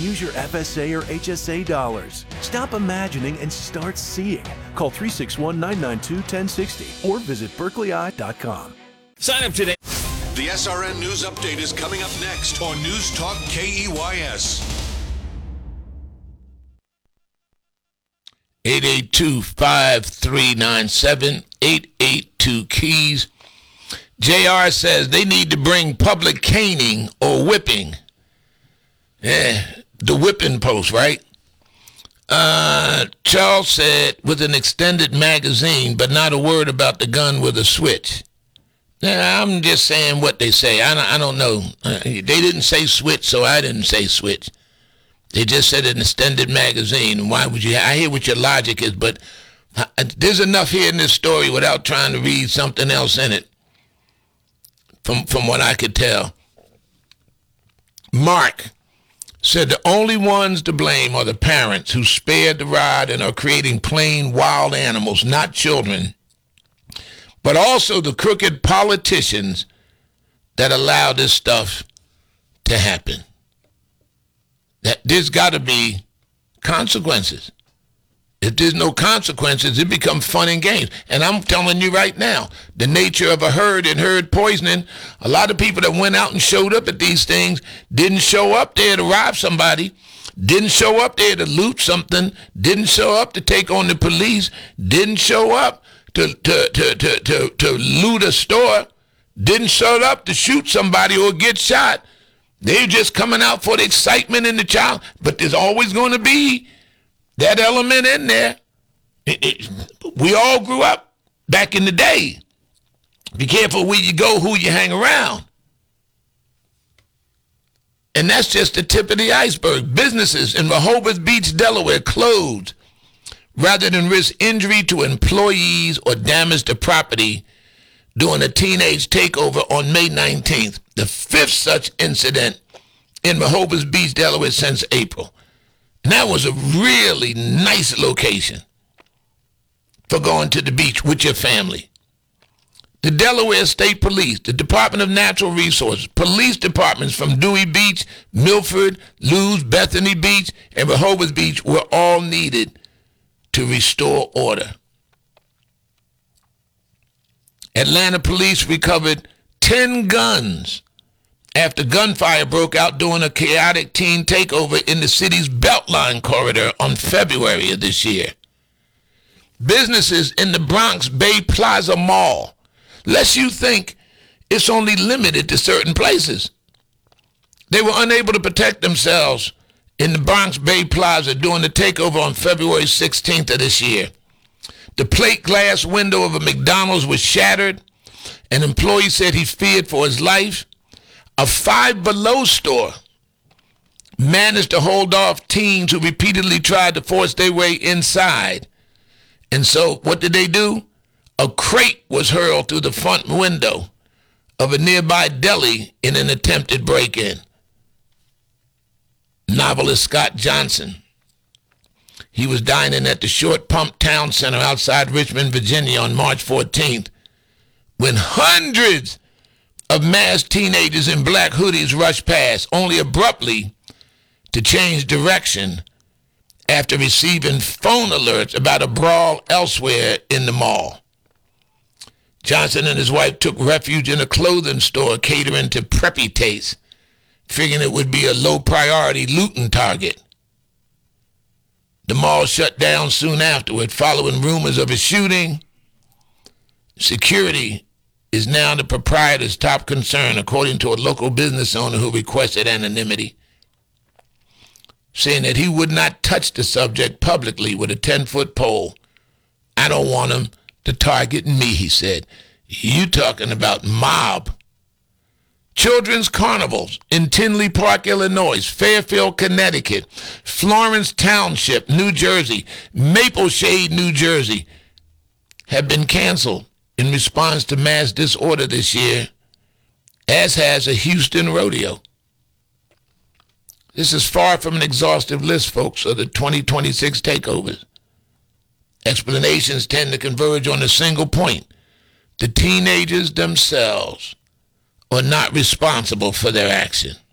use your FSA or HSA dollars. Stop imagining and start seeing. Call 361-992-1060 or visit berkeleyeye.com. Sign up today. The SRN News Update is coming up next on News Talk KEYS. 882-5397, 882-KEYS. JR says they need to bring public caning or whipping. Yeah, the whipping post, right? Charles said, with an extended magazine, but not a word about the gun with a switch. Yeah, I'm just saying what they say. I don't know. They didn't say switch, so I didn't say switch. They just said an extended magazine. Why would you? I hear what your logic is, but there's enough here in this story without trying to read something else in it. From what I could tell. Mark said the only ones to blame are the parents who spared the rod and are creating plain wild animals, not children, but also the crooked politicians that allow this stuff to happen. That there's got to be consequences. If there's no consequences, it becomes fun and games. And I'm telling you right now, the nature of a herd and herd poisoning, a lot of people that went out and showed up at these things didn't show up there to rob somebody, didn't show up there to loot something, didn't show up to take on the police, didn't show up to loot a store, didn't show up to shoot somebody or get shot. They're just coming out for the excitement and the child. But there's always going to be that element in there. We all grew up back in the day. Be careful where you go, who you hang around. And that's just the tip of the iceberg. Businesses in Rehoboth Beach, Delaware closed rather than risk injury to employees or damage to property during a teenage takeover on May 19th, the fifth such incident in Rehoboth Beach, Delaware since April. And that was a really nice location for going to the beach with your family. The Delaware State Police, the Department of Natural Resources, police departments from Dewey Beach, Milford, Lewes, Bethany Beach, and Rehoboth Beach were all needed to restore order. Atlanta police recovered 10 guns after gunfire broke out during a chaotic teen takeover in the city's Beltline corridor on February of this year. Businesses in the Bronx Bay Plaza Mall, lest you think it's only limited to certain places. They were unable to protect themselves in the Bronx Bay Plaza during the takeover on February 16th of this year. The plate glass window of a McDonald's was shattered. An employee said he feared for his life. A Five Below store managed to hold off teens who repeatedly tried to force their way inside. And so what did they do? A crate was hurled through the front window of a nearby deli in an attempted break-in. Novelist Scott Johnson. He was dining at the Short Pump Town Center outside Richmond, Virginia on March 14th when hundreds of masked teenagers in black hoodies rushed past, only abruptly to change direction after receiving phone alerts about a brawl elsewhere in the mall. Johnson and his wife took refuge in a clothing store catering to preppy tastes, figuring it would be a low-priority looting target. The mall shut down soon afterward following rumors of a shooting. Security is now the proprietor's top concern, according to a local business owner who requested anonymity, saying that he would not touch the subject publicly with a 10-foot pole. I don't want him to target me, he said. You talking about mob. Children's carnivals in Tinley Park, Illinois, Fairfield, Connecticut, Florence Township, New Jersey, Maple Shade, New Jersey, have been canceled in response to mass disorder this year, as has a Houston rodeo. This is far from an exhaustive list, folks, of the 2026 takeovers. Explanations tend to converge on a single point. The teenagers themselves are not responsible for their action.